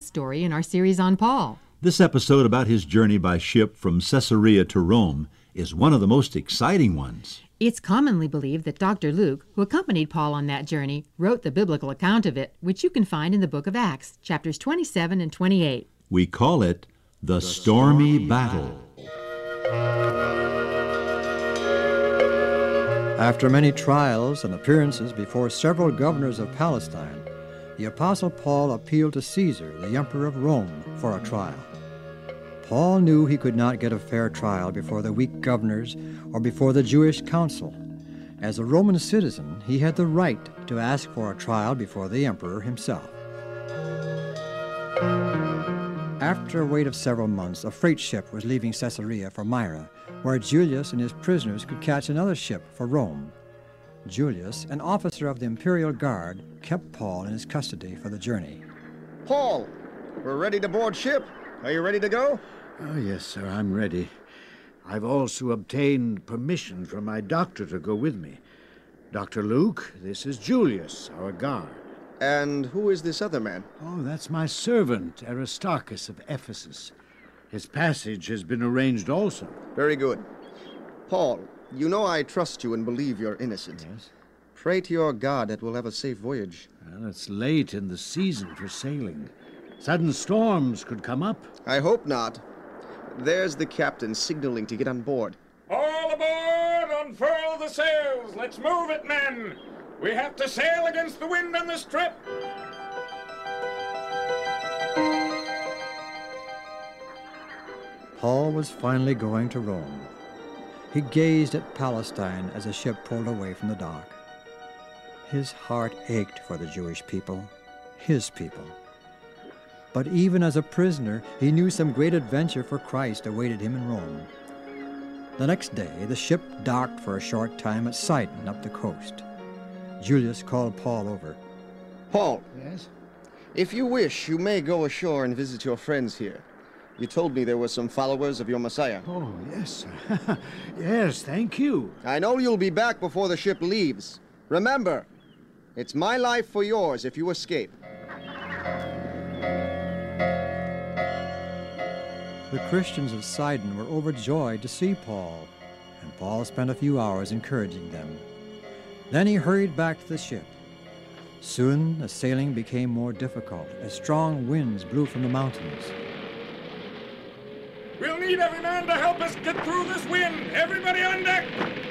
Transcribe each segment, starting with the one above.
story in our series on Paul. This episode about his journey by ship from Caesarea to Rome is one of the most exciting ones. It's commonly believed that Dr. Luke, who accompanied Paul on that journey, wrote the biblical account of it, which you can find in the book of Acts, chapters 27 and 28. We call it the Stormy Battle. After many trials and appearances before several governors of Palestine, the Apostle Paul appealed to Caesar, the Emperor of Rome, for a trial. Paul knew he could not get a fair trial before the weak governors or before the Jewish council. As a Roman citizen, he had the right to ask for a trial before the emperor himself. After a wait of several months, a freight ship was leaving Caesarea for Myra, where Julius and his prisoners could catch another ship for Rome. Julius, an officer of the imperial guard, kept Paul in his custody for the journey. Paul, we're ready to board ship. Are you ready to go? Oh, yes, sir, I'm ready. I've also obtained permission from my doctor to go with me. Dr. Luke, this is Julius, our guard. And who is this other man? Oh, that's my servant, Aristarchus of Ephesus. His passage has been arranged also. Very good. Paul, you know I trust you and believe you're innocent. Yes? Pray to your God that we'll have a safe voyage. Well, it's late in the season for sailing. Sudden storms could come up. I hope not. There's the captain signaling to get on board. All aboard! Unfurl the sails! Let's move it, men! We have to sail against the wind on this trip! Paul was finally going to Rome. He gazed at Palestine as the ship pulled away from the dock. His heart ached for the Jewish people, his people. But even as a prisoner, he knew some great adventure for Christ awaited him in Rome. The next day, the ship docked for a short time at Sidon up the coast. Julius called Paul over. Paul. Yes? If you wish, you may go ashore and visit your friends here. You told me there were some followers of your Messiah. Oh, yes, sir. Yes, thank you. I know you'll be back before the ship leaves. Remember, it's my life for yours if you escape. The Christians of Sidon were overjoyed to see Paul, and Paul spent a few hours encouraging them. Then he hurried back to the ship. Soon the sailing became more difficult as strong winds blew from the mountains. We'll need every man to help us get through this wind! Everybody on deck!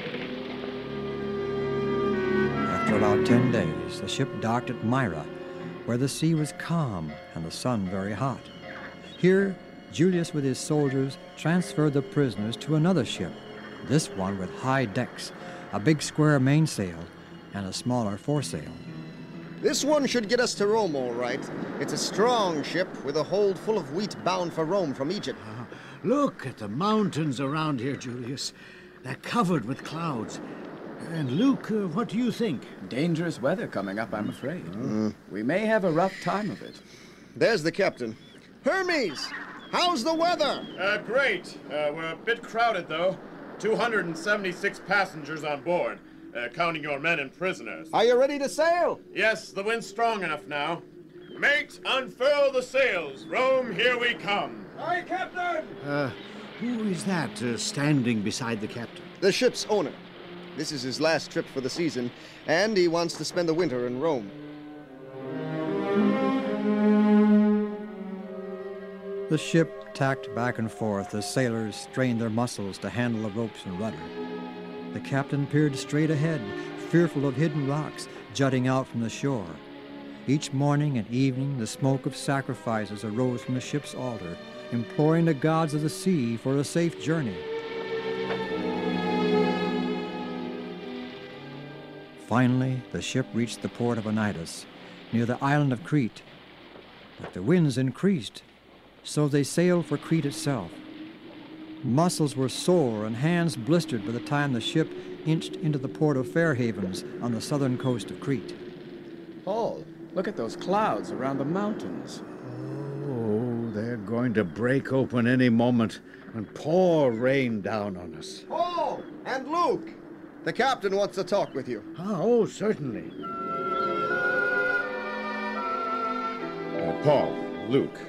After about 10 days, the ship docked at Myra, where the sea was calm and the sun very hot. Here, Julius with his soldiers transferred the prisoners to another ship, this one with high decks, a big square mainsail, and a smaller foresail. This one should get us to Rome, all right. It's a strong ship with a hold full of wheat bound for Rome from Egypt. Look at the mountains around here, Julius. They're covered with clouds. And Luke, what do you think? Dangerous weather coming up, I'm afraid. We may have a rough time of it. There's the captain. Hermes, how's the weather? Great. We're a bit crowded, though. 276 passengers on board, counting your men and prisoners. Are you ready to sail? Yes, the wind's strong enough now. Mate, unfurl the sails. Rome, here we come. Aye, Captain! Who is that standing beside the captain? The ship's owner. This is his last trip for the season, and he wants to spend the winter in Rome. The ship tacked back and forth as sailors strained their muscles to handle the ropes and rudder. The captain peered straight ahead, fearful of hidden rocks jutting out from the shore. Each morning and evening, the smoke of sacrifices arose from the ship's altar, imploring the gods of the sea for a safe journey. Finally, the ship reached the port of Onitis, near the island of Crete. But the winds increased, so they sailed for Crete itself. Muscles were sore and hands blistered by the time the ship inched into the port of Fair Havens on the southern coast of Crete. Paul, look at those clouds around the mountains. Oh, they're going to break open any moment and pour rain down on us. Paul and Luke, the captain wants to talk with you. Oh, certainly. Paul, Luke,